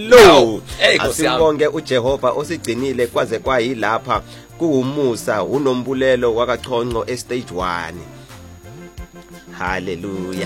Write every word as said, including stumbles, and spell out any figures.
lo asibonge uJehova osigcinile kwaze kwayilapha kuwumusa unombulelo wakachonco estage one. Hallelujah.